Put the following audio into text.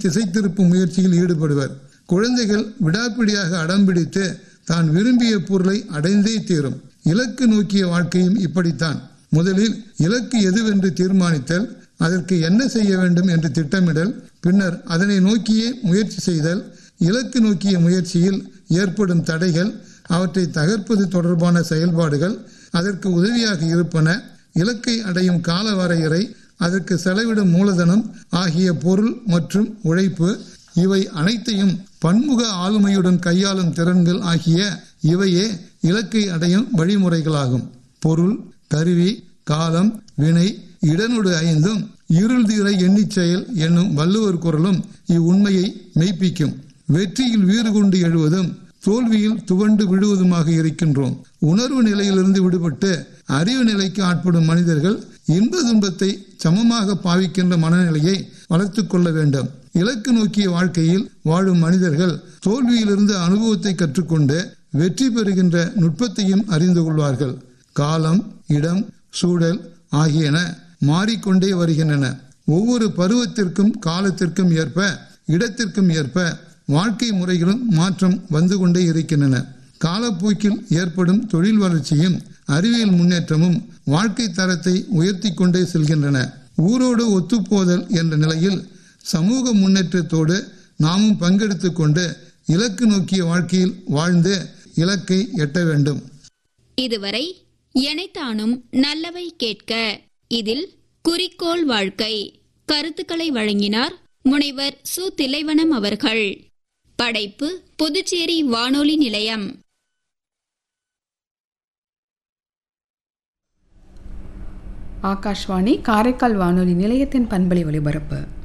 திசை திருப்பும் முயற்சியில் ஈடுபடுவர். குழந்தைகள் விடாப்பிடியாக அடம்பிடித்து தான் விரும்பிய பொருளை அடைந்தே தீரும். இலக்கு நோக்கிய வாழ்க்கையும் இப்படித்தான். முதலில் இலக்கு எதுவென்று தீர்மானித்தல், அதற்கு என்ன செய்ய வேண்டும் என்று திட்டமிடல், பின்னர் அதனை நோக்கியே முயற்சி செய்தல், இலக்கு நோக்கிய முயற்சியில் ஏற்படும் தடைகள், அவற்றை தகர்ப்பது தொடர்பான செயல்பாடுகள், அதற்கு உதவியாக இருப்பன, இலக்கை அடையும் கால வரையறை, அதற்கு செலவிடும் மூலதனம் ஆகிய பொருள் மற்றும் உழைப்பு, இவை அனைத்தையும் பன்முக ஆளுமையுடன் கையாளும் திறன்கள் ஆகிய இவையே இலக்கை அடையும் வழிமுறைகளாகும். பொருள், கருவி, காலம், வினை, இடனொடு ஐந்தும் இருள் தீர எண்ணிச் செயல் என்னும் வள்ளுவர் குறளும் இவ்வுண்மையை மெய்ப்பிக்கும். வெற்றியில் வீறு கொண்டு எழுவதும் தோல்வியில் துவண்டு விழுவதுமாக இருக்கின்றோம். உணர்வு நிலையிலிருந்து விடுபட்டு அறிவு நிலைக்கு ஆட்படும் மனிதர்கள் இன்ப துன்பத்தை சமமாக பாவிக்கின்ற மனநிலையை வளர்த்து கொள்ள வேண்டும். இலக்கு நோக்கிய வாழ்க்கையில் வாழும் மனிதர்கள் தோல்வியிலிருந்து அனுபவத்தை கற்றுக்கொண்டு வெற்றி பெறுகின்ற நுட்பத்தையும் அறிந்து கொள்வார்கள். காலம், இடம், சூழல் ஆகியன மாறிக்கொண்டே வருகின்றன. ஒவ்வொரு பருவத்திற்கும் காலத்திற்கும் ஏற்ப இடத்திற்கும் ஏற்ப வாழ்க்கை முறைகளும் மாற்றம் வந்து கொண்டே இருக்கின்றன. காலப்போக்கில் ஏற்படும் தொழில் வளர்ச்சியும் அறிவியல் முன்னேற்றமும் வாழ்க்கை தரத்தை உயர்த்தி கொண்டே செல்கின்றன. ஊரோடு ஒத்துப்போதல் என்ற நிலையில் சமூக முன்னேற்றத்தோடு நாமும் பங்கெடுத்து கொண்டு இலக்கு நோக்கிய வாழ்க்கையில் வாழ்ந்து இலக்கை எட்ட வேண்டும். இதுவரை எனைத்தானும் நல்லவை கேட்க இதில் குறிக்கோள் வாழ்க்கை கருத்துக்களை வழங்கினார் முனைவர் சு. தில்லைவனம் அவர்கள். படைப்பு புதுச்சேரி வானொலி நிலையம். ஆகாஷ்வாணி காரைக்கால் வானொலி நிலையத்தின் பண்பலை ஒலிபரப்பு.